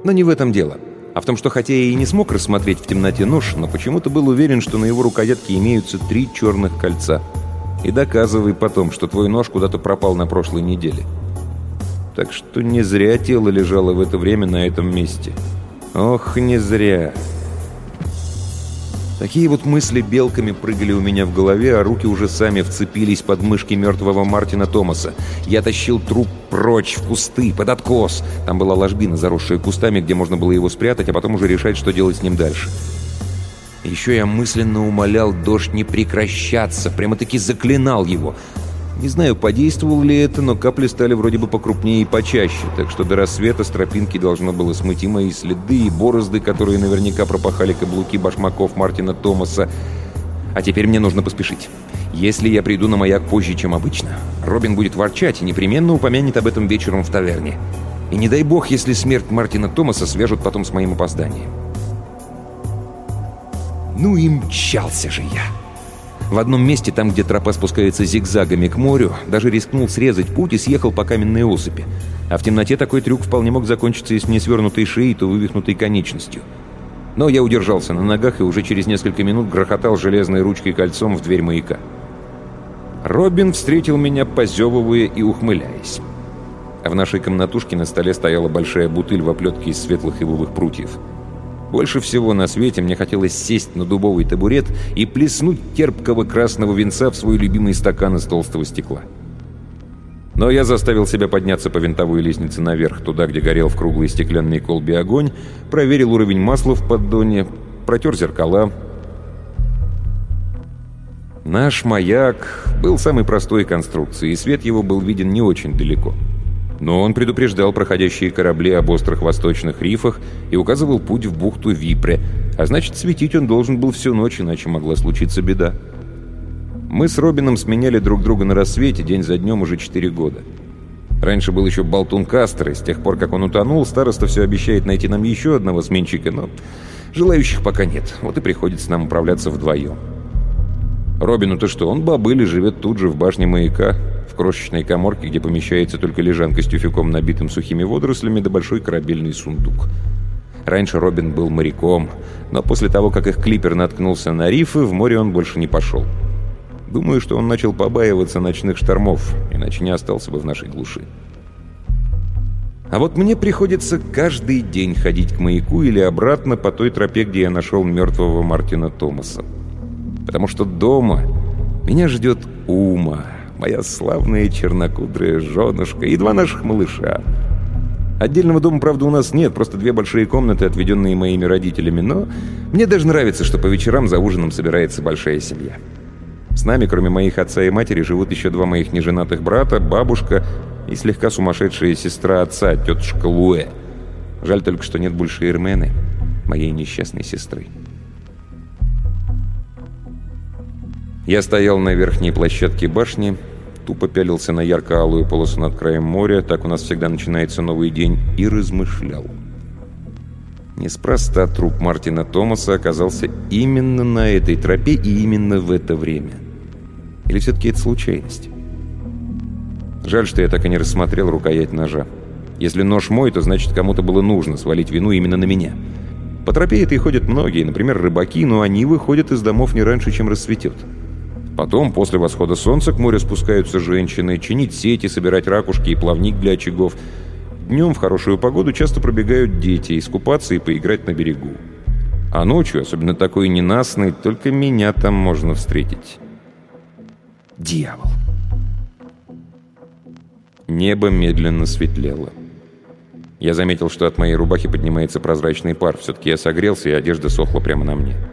Но не в этом дело, а в том, что хотя я и не смог рассмотреть в темноте нож, но почему-то был уверен, что на его рукоятке имеются 3 черных кольца. И доказывай потом, что твой нож куда-то пропал на прошлой неделе. Так что не зря тело лежало в это время на этом месте. Ох, не зря. Такие вот мысли белками прыгали у меня в голове, а руки уже сами вцепились под мышки мертвого Мартина Томаса. Я тащил труп прочь, в кусты, под откос. Там была ложбина, заросшая кустами, где можно было его спрятать, а потом уже решать, что делать с ним дальше. Еще я мысленно умолял дождь не прекращаться, прямо-таки заклинал его. Не знаю, подействовало ли это, но капли стали вроде бы покрупнее и почаще, так что до рассвета с тропинки должно было смыть и мои следы, и борозды, которые наверняка пропахали каблуки башмаков Мартина Томаса. А теперь мне нужно поспешить. Если я приду на маяк позже, чем обычно, Робин будет ворчать и непременно упомянет об этом вечером в таверне. И не дай бог, если смерть Мартина Томаса свяжут потом с моим опозданием. Ну и мчался же я. В одном месте, там, где тропа спускается зигзагами к морю, даже рискнул срезать путь и съехал по каменной осыпи. А в темноте такой трюк вполне мог закончиться, если не свернутой шеей, то вывихнутой конечностью. Но я удержался на ногах и уже через несколько минут грохотал железной ручкой кольцом в дверь маяка. Робин встретил меня, позевывая и ухмыляясь. А в нашей комнатушке на столе стояла большая бутыль в оплетке из светлых ивовых прутьев. Больше всего на свете мне хотелось сесть на дубовый табурет и плеснуть терпкого красного винца в свой любимый стакан из толстого стекла. Но я заставил себя подняться по винтовой лестнице наверх, туда, где горел в круглой стеклянной колбе огонь, проверил уровень масла в поддоне, протер зеркала. Наш маяк был самой простой конструкции, и свет его был виден не очень далеко. Но он предупреждал проходящие корабли об острых восточных рифах и указывал путь в бухту Випре, а значит, светить он должен был всю ночь, иначе могла случиться беда. Мы с Робином сменяли друг друга на рассвете день за днем уже 4 года. Раньше был еще болтун Кастер, и с тех пор, как он утонул, староста все обещает найти нам еще одного сменщика, но желающих пока нет, вот и приходится нам управляться вдвоем. Робину-то что, он бобыль и живет тут же в башне маяка, в крошечной каморке, где помещается только лежанка с тюфяком, набитым сухими водорослями, да большой корабельный сундук. Раньше Робин был моряком, но после того, как их клипер наткнулся на рифы, в море он больше не пошел. Думаю, что он начал побаиваться ночных штормов, иначе не остался бы в нашей глуши. А вот мне приходится каждый день ходить к маяку или обратно по той тропе, где я нашел мертвого Мартина Томаса. Потому что дома меня ждет Ума, моя славная чернокудрая женушка и 2 наших малыша. Отдельного дома, правда, у нас нет, просто 2 большие комнаты, отведенные моими родителями, но мне даже нравится, что по вечерам за ужином собирается большая семья. С нами, кроме моих отца и матери, живут еще 2 моих неженатых брата, бабушка и слегка сумасшедшая сестра отца, тетушка Луэ. Жаль только, что нет больше Ирмены, моей несчастной сестры. Я стоял на верхней площадке башни, тупо пялился на ярко-алую полосу над краем моря, так у нас всегда начинается новый день, и размышлял. Неспроста труп Мартина Томаса оказался именно на этой тропе и именно в это время. Или все-таки это случайность? Жаль, что я так и не рассмотрел рукоять ножа. Если нож мой, то значит, кому-то было нужно свалить вину именно на меня. По тропе этой ходят многие, например, рыбаки, но они выходят из домов не раньше, чем рассветет. Потом, после восхода солнца, к морю спускаются женщины, чинить сети, собирать ракушки и плавник для очагов. Днем в хорошую погоду часто пробегают дети, искупаться и поиграть на берегу. А ночью, особенно такой ненастный, только меня там можно встретить. Дьявол. Небо медленно светлело. Я заметил, что от моей рубахи поднимается прозрачный пар. Все-таки я согрелся, и одежда сохла прямо на мне.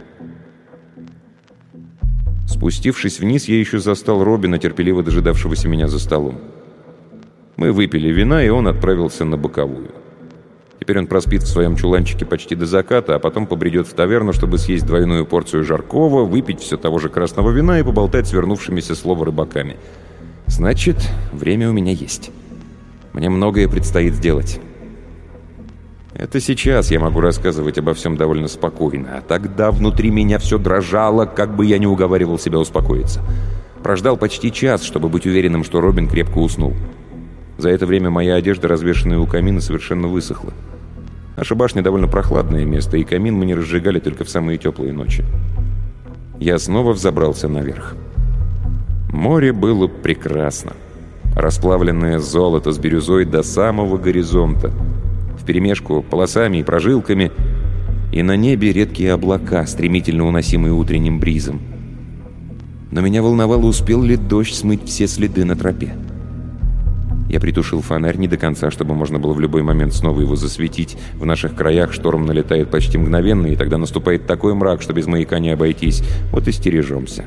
Спустившись вниз, я еще застал Робина, терпеливо дожидавшегося меня за столом. Мы выпили вина, и он отправился на боковую. Теперь он проспит в своем чуланчике почти до заката, а потом побредет в таверну, чтобы съесть 2 порцию жаркого, выпить все того же красного вина и поболтать с вернувшимися с лова рыбаками. Значит, время у меня есть. Мне многое предстоит сделать. Это сейчас я могу рассказывать обо всем довольно спокойно, а тогда внутри меня все дрожало, как бы я ни уговаривал себя успокоиться. Прождал почти час, чтобы быть уверенным, что Робин крепко уснул. За это время моя одежда, развешанная у камина, совершенно высохла. Наша башня довольно прохладное место, и камин мы не разжигали только в самые теплые ночи. Я снова взобрался наверх. Море было прекрасно. Расплавленное золото с бирюзой до самого горизонта, вперемешку полосами и прожилками, и на небе редкие облака, стремительно уносимые утренним бризом. Но меня волновало, успел ли дождь смыть все следы на тропе. Я притушил фонарь не до конца, чтобы можно было в любой момент снова его засветить. В наших краях шторм налетает почти мгновенно, и тогда наступает такой мрак, что без маяка не обойтись. Вот и стережемся.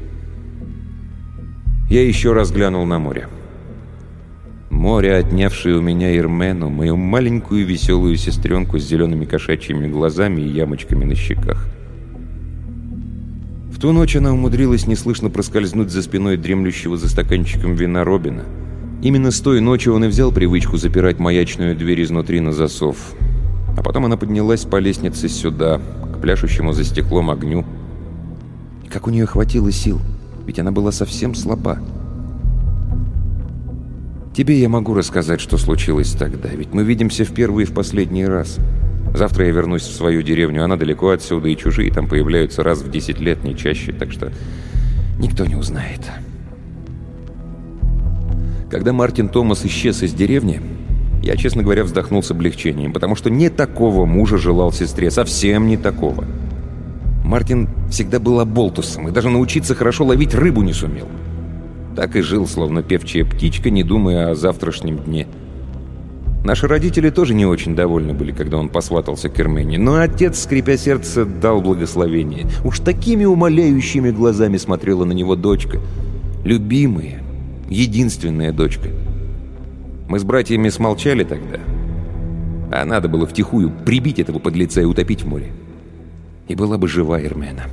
Я еще раз глянул на море. Море, отнявшее у меня Ирмену, мою маленькую веселую сестренку с зелеными кошачьими глазами и ямочками на щеках. В ту ночь она умудрилась неслышно проскользнуть за спиной дремлющего за стаканчиком вина Робина. Именно с той ночи он и взял привычку запирать маячную дверь изнутри на засов. А потом она поднялась по лестнице сюда, к пляшущему за стеклом огню. И как у нее хватило сил, ведь она была совсем слаба. Тебе я могу рассказать, что случилось тогда, ведь мы видимся в первый и в последний раз. Завтра я вернусь в свою деревню, она далеко отсюда, и чужие там появляются раз в 10 лет, не чаще, так что никто не узнает. Когда Мартин Томас исчез из деревни, я, честно говоря, вздохнул с облегчением, потому что не такого мужа желал сестре, совсем не такого. Мартин всегда был оболтусом и даже научиться хорошо ловить рыбу не сумел. Так и жил, словно певчая птичка, не думая о завтрашнем дне. Наши родители тоже не очень довольны были, когда он посватался к Ирмене, но отец, скрипя сердце, дал благословение. Уж такими умоляющими глазами смотрела на него дочка. Любимая, единственная дочка. Мы с братьями смолчали тогда, а надо было втихую прибить этого подлеца и утопить в море. И была бы жива Ирмена.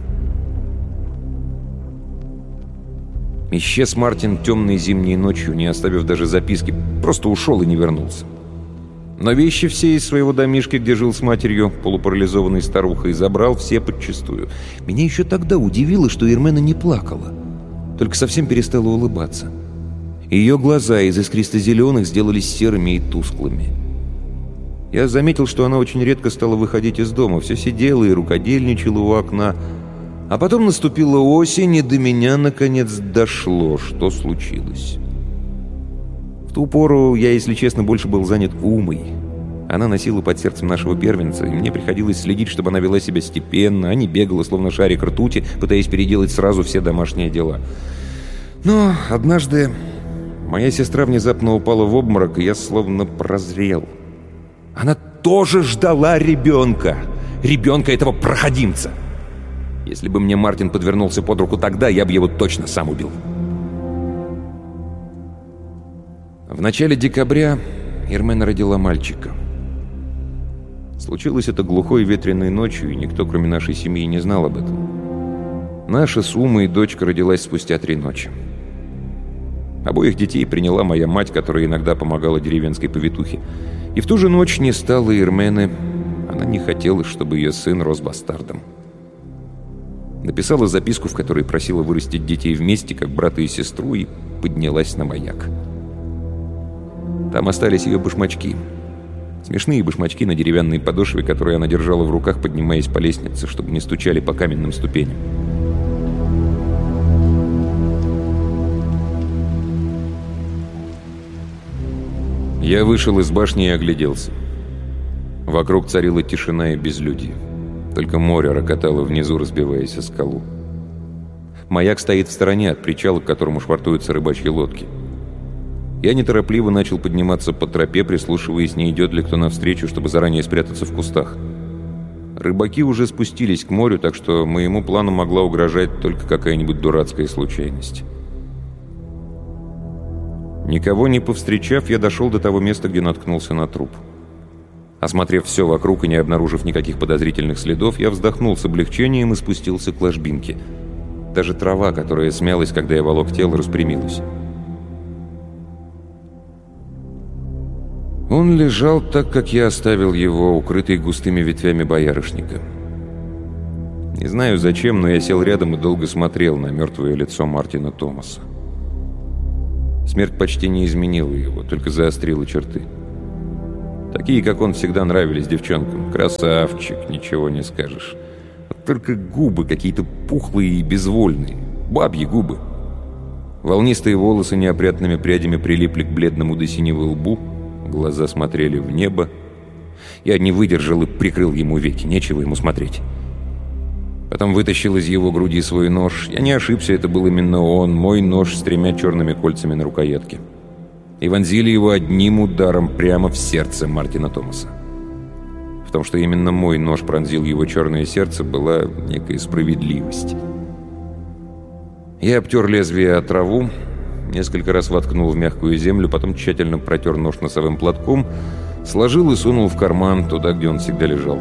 Исчез Мартин темной зимней ночью, не оставив даже записки, просто ушел и не вернулся. Но вещи все из своего домишки, где жил с матерью, полупарализованной старухой, забрал все подчистую. Меня еще тогда удивило, что Ирмена не плакала, только совсем перестала улыбаться. Ее глаза из искристо-зеленых сделались серыми и тусклыми. Я заметил, что она очень редко стала выходить из дома, все сидела и рукодельничала у окна. А потом наступила осень, и до меня, наконец, дошло, что случилось. В ту пору я, если честно, больше был занят Умой. Она носила под сердцем нашего первенца, и мне приходилось следить, чтобы она вела себя степенно, а не бегала, словно шарик ртути, пытаясь переделать сразу все домашние дела. Но однажды моя сестра внезапно упала в обморок, и я словно прозрел. Она тоже ждала ребенка! Ребенка этого проходимца! Если бы мне Мартин подвернулся под руку тогда, я бы его точно сам убил. В начале декабря Ирмена родила мальчика. Случилось это глухой ветреной ночью, и никто, кроме нашей семьи, не знал об этом. Наша с Умой дочка родилась спустя 3 ночи. Обоих детей приняла моя мать, которая иногда помогала деревенской повитухе. И в ту же ночь не стало Ирмены. Она не хотела, чтобы ее сын рос бастардом. Написала записку, в которой просила вырастить детей вместе, как брата и сестру, и поднялась на маяк. Там остались ее башмачки. Смешные башмачки на деревянной подошве, которые она держала в руках, поднимаясь по лестнице, чтобы не стучали по каменным ступеням. Я вышел из башни и огляделся. Вокруг царила тишина и безлюдье. Только море рокотало внизу, разбиваясь о скалу. Маяк стоит в стороне от причала, к которому швартуются рыбачьи лодки. Я неторопливо начал подниматься по тропе, прислушиваясь, не идет ли кто навстречу, чтобы заранее спрятаться в кустах. Рыбаки уже спустились к морю, так что моему плану могла угрожать только какая-нибудь дурацкая случайность. Никого не повстречав, я дошел до того места, где наткнулся на труп. Осмотрев все вокруг и не обнаружив никаких подозрительных следов, я вздохнул с облегчением и спустился к ложбинке. Даже трава, которая смялась, когда я волок тело, распрямилась. Он лежал так, как я оставил его, укрытый густыми ветвями боярышника. Не знаю зачем, но я сел рядом и долго смотрел на мертвое лицо Мартина Томаса. Смерть почти не изменила его, только заострила черты. Такие, как он, всегда нравились девчонкам. Красавчик, ничего не скажешь. Вот только губы какие-то пухлые и безвольные. Бабьи губы. Волнистые волосы неопрятными прядями прилипли к бледному до синего лбу. Глаза смотрели в небо. Я не выдержал и прикрыл ему веки. Нечего ему смотреть. Потом вытащил из его груди свой нож. Я не ошибся, это был именно он. Мой нож с 3 черными кольцами на рукоятке. И вонзили его одним ударом прямо в сердце Мартина Томаса. В том, что именно мой нож пронзил его черное сердце, была некая справедливость. Я обтер лезвие о траву, несколько раз воткнул в мягкую землю, потом тщательно протер нож носовым платком, сложил и сунул в карман, туда, где он всегда лежал.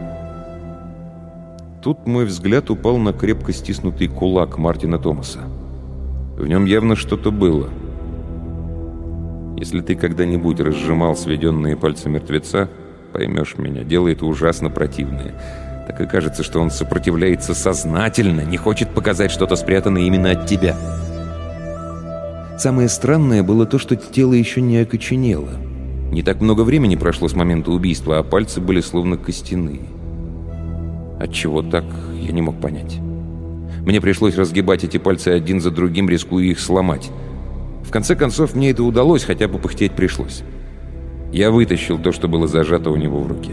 Тут мой взгляд упал на крепко стиснутый кулак Мартина Томаса. В нем явно что-то было. Если ты когда-нибудь разжимал сведенные пальцы мертвеца, поймешь меня, дело это ужасно противное. Так и кажется, что он сопротивляется сознательно, не хочет показать что-то спрятанное именно от тебя. Самое странное было то, что тело еще не окоченело. Не так много времени прошло с момента убийства, а пальцы были словно костяные. Отчего так, я не мог понять. Мне пришлось разгибать эти пальцы один за другим, рискуя их сломать. В конце концов, мне это удалось, хотя попыхтеть пришлось. Я вытащил то, что было зажато у него в руке.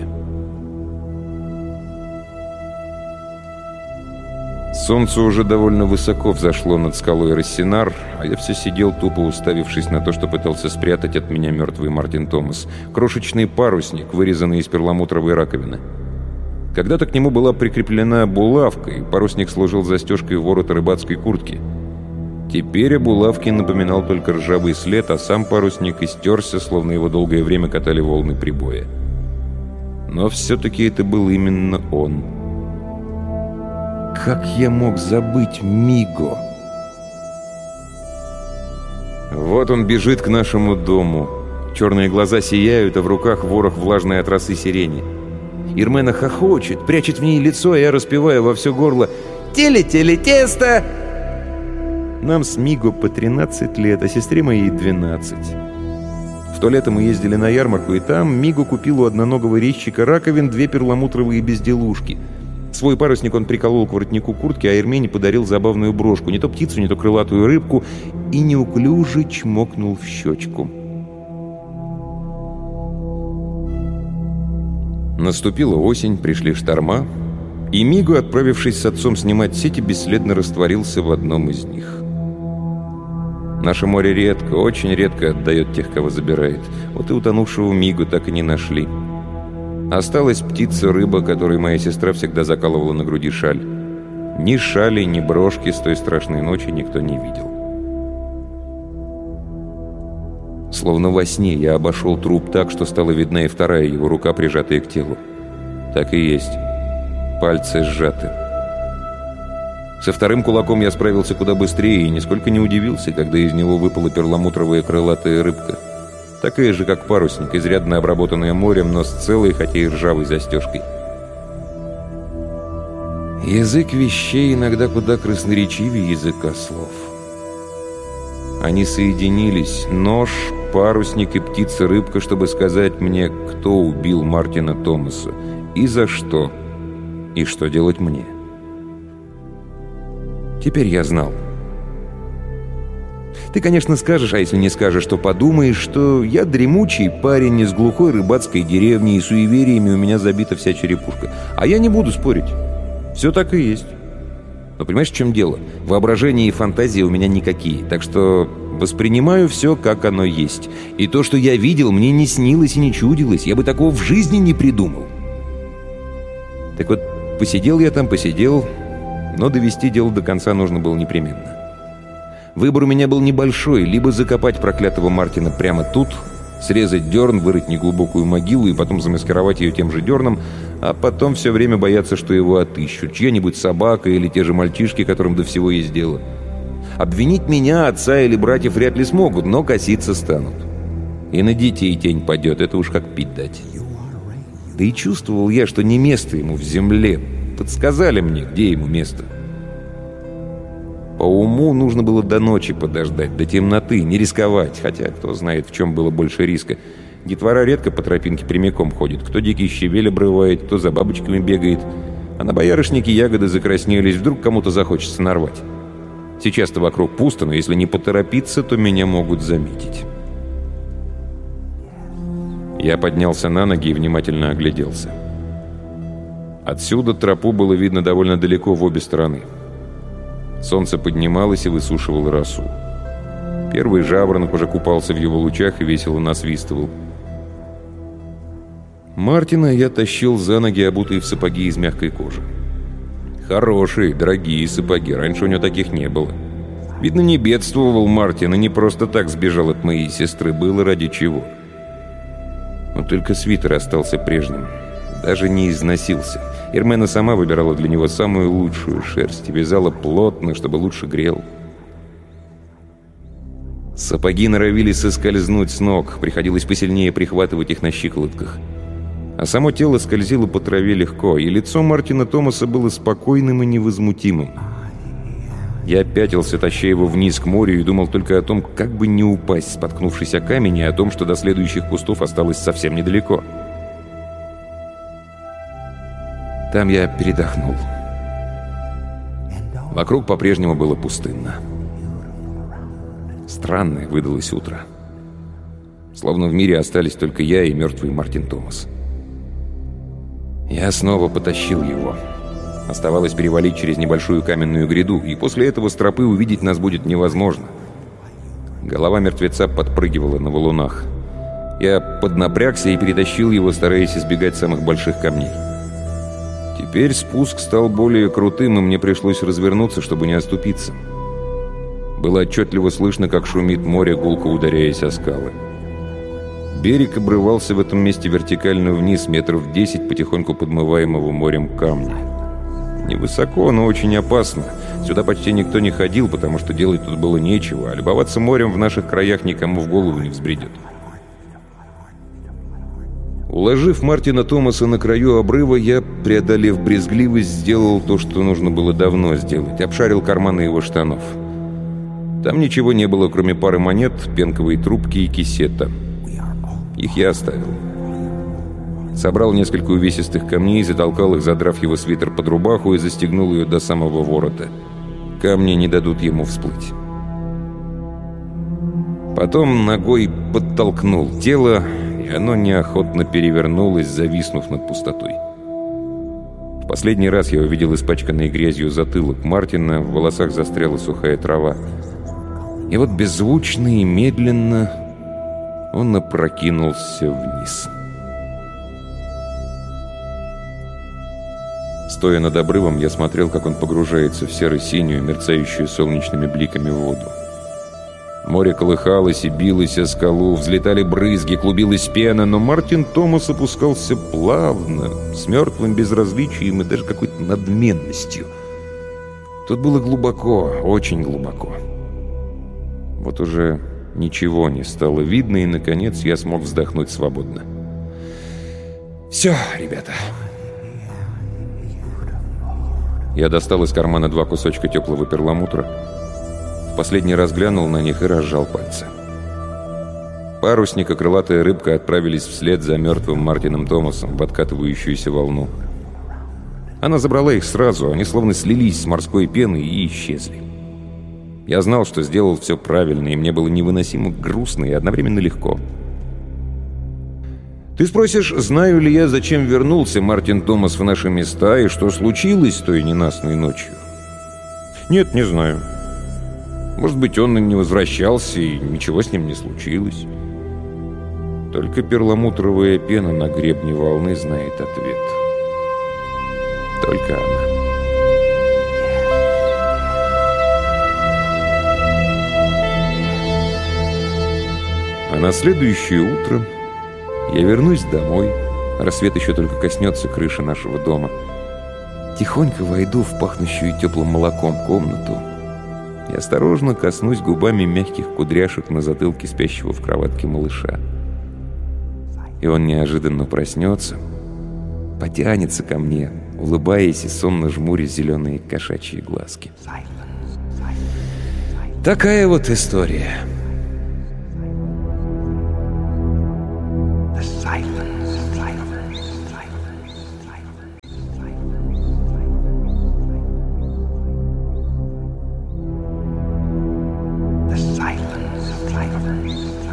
Солнце уже довольно высоко взошло над скалой Рассенар, а я все сидел, тупо уставившись на то, что пытался спрятать от меня мертвый Мартин Томас. Крошечный парусник, вырезанный из перламутровой раковины. Когда-то к нему была прикреплена булавка, и парусник служил застежкой ворота рыбацкой куртки. Теперь о булавке напоминал только ржавый след, а сам парусник истерся, словно его долгое время катали волны прибоя. Но все-таки это был именно он. Как я мог забыть Миго? Вот он бежит к нашему дому. Черные глаза сияют, а в руках ворох влажной от росы сирени. Ирмена хохочет, прячет в ней лицо, а я распеваю во все горло «Теле-теле-тесто!». Нам с Миго по 13 лет, а сестре моей 12. В то лето мы ездили на ярмарку, и там Миго купил у одноногого резчика раковин 2 перламутровые безделушки. Свой парусник он приколол к воротнику куртки, а Ирмене подарил забавную брошку, не то птицу, не то крылатую рыбку, и неуклюже чмокнул в щечку. Наступила осень, пришли шторма, и Миго, отправившись с отцом снимать сети, бесследно растворился в одном из них. Наше море редко, очень редко отдает тех, кого забирает. Вот и утонувшего Миго так и не нашли. Осталась птица-рыба, которой моя сестра всегда закалывала на груди шаль. Ни шали, ни брошки с той страшной ночи никто не видел. Словно во сне я обошел труп так, что стала видна и вторая его рука, прижатая к телу. Так и есть. Пальцы сжаты. Со вторым кулаком я справился куда быстрее и нисколько не удивился, когда из него выпала перламутровая крылатая рыбка. Такая же, как парусник, изрядно обработанная морем, но с целой, хотя и ржавой застежкой. Язык вещей иногда куда красноречивее языка слов. Они соединились, нож, парусник и птица-рыбка, чтобы сказать мне, кто убил Мартина Томаса, и за что, и что делать мне. Теперь я знал. Ты, конечно, скажешь, а если не скажешь, то подумаешь, что я дремучий парень из глухой рыбацкой деревни, и суевериями у меня забита вся черепушка. А я не буду спорить. Все так и есть. Но понимаешь, в чем дело? Воображение и фантазии у меня никакие, так что воспринимаю все, как оно есть. И то, что я видел, мне не снилось и не чудилось. Я бы такого в жизни не придумал. Так вот, посидел я там, но довести дело до конца нужно было непременно. Выбор у меня был небольшой: либо закопать проклятого Мартина прямо тут, срезать дерн, вырыть неглубокую могилу и потом замаскировать ее тем же дерном, а потом все время бояться, что его отыщут, чья-нибудь собака или те же мальчишки, которым до всего есть дело. Обвинить меня, отца или братьев вряд ли смогут, но коситься станут. И на детей тень падет, это уж как пить дать. Да и чувствовал я, что не место ему в земле. Подсказали мне, где ему место. По уму нужно было до ночи подождать, до темноты, не рисковать, хотя кто знает, в чем было больше риска. Детвора редко по тропинке прямиком ходит. Кто дикий щавель обрывает, кто за бабочками бегает. А на боярышнике ягоды закраснелись, вдруг кому-то захочется нарвать. Сейчас-то вокруг пусто, но если не поторопиться, то меня могут заметить. Я поднялся на ноги и внимательно огляделся. Отсюда тропу было видно довольно далеко в обе стороны. Солнце поднималось и высушивало росу. Первый жаворонок уже купался в его лучах и весело насвистывал. Мартина я тащил за ноги, обутые в сапоги из мягкой кожи. Хорошие, дорогие сапоги, раньше у него таких не было. Видно, не бедствовал Мартин и не просто так сбежал от моей сестры, было ради чего. Но только свитер остался прежним, даже не износился. Эрмена сама выбирала для него самую лучшую шерсть и вязала плотно, чтобы лучше грел. Сапоги норовили соскользнуть с ног, приходилось посильнее прихватывать их на щиколотках. А само тело скользило по траве легко, и лицо Мартина Томаса было спокойным и невозмутимым. Я пятился, таща его вниз к морю, и думал только о том, как бы не упасть, споткнувшись о камень, и о том, что до следующих кустов осталось совсем недалеко. Там я передохнул. Вокруг по-прежнему было пустынно. Странное выдалось утро. Словно в мире остались только я и мертвый Мартин Томас. Я снова потащил его. Оставалось перевалить через небольшую каменную гряду, и после этого с тропы увидеть нас будет невозможно. Голова мертвеца подпрыгивала на валунах. Я поднапрягся и перетащил его, стараясь избегать самых больших камней. Теперь спуск стал более крутым, и мне пришлось развернуться, чтобы не оступиться. Было отчетливо слышно, как шумит море, гулко ударяясь о скалы. Берег обрывался в этом месте вертикально вниз, метров 10 потихоньку подмываемого морем камня. Невысоко, но очень опасно. Сюда почти никто не ходил, потому что делать тут было нечего, а любоваться морем в наших краях никому в голову не взбредет. Уложив Мартина Томаса на краю обрыва, я, преодолев брезгливость, сделал то, что нужно было давно сделать. Обшарил карманы его штанов. Там ничего не было, кроме пары монет, пенковой трубки и кисета. Их я оставил. Собрал несколько увесистых камней, затолкал их, задрав его свитер под рубаху, и застегнул ее до самого ворота. Камни не дадут ему всплыть. Потом ногой подтолкнул тело, и оно неохотно перевернулось, зависнув над пустотой. В последний раз я увидел испачканный грязью затылок Мартина, в волосах застряла сухая трава. И вот беззвучно и медленно он опрокинулся вниз. Стоя над обрывом, я смотрел, как он погружается в серо-синюю, мерцающую солнечными бликами воду. Море колыхалось и билось о скалу, взлетали брызги, клубилась пена, но Мартин Томас опускался плавно, с мертвым безразличием и даже какой-то надменностью. Тут было глубоко, очень глубоко. Вот уже ничего не стало видно, и, наконец, я смог вздохнуть свободно. «Все, ребята». Я достал из кармана 2 кусочка теплого перламутра, в последний раз глянул на них и разжал пальцы. Парусник и крылатая рыбка отправились вслед за мертвым Мартином Томасом в откатывающуюся волну. Она забрала их сразу, они словно слились с морской пеной и исчезли. Я знал, что сделал все правильно, и мне было невыносимо грустно и одновременно легко. Ты спросишь, знаю ли я, зачем вернулся Мартин Томас в наши места и что случилось той ненастной ночью? Нет, не знаю. Может быть, он и не возвращался, и ничего с ним не случилось. Только перламутровая пена на гребне волны знает ответ. Только она. А на следующее утро я вернусь домой. Рассвет еще только коснется крыши нашего дома. Тихонько войду в пахнущую теплым молоком комнату и осторожно коснусь губами мягких кудряшек на затылке спящего в кроватке малыша. И он неожиданно проснется, потянется ко мне, улыбаясь и сонно жмуря зеленые кошачьи глазки. Такая вот история. The silence of life.